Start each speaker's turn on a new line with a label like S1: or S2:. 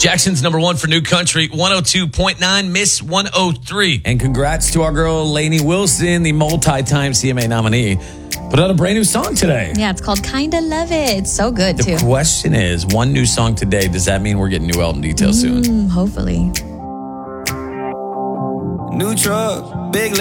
S1: Jackson's number one for New Country, 102.9, Miss 103.
S2: And congrats to our girl, Lainey Wilson, the multi-time CMA nominee. Put out a brand new song today.
S3: Yeah, it's called Kinda Love It. It's so good, too.
S2: The question is, one new song today, does that mean we're getting new album details soon?
S3: Hopefully.
S4: New truck, big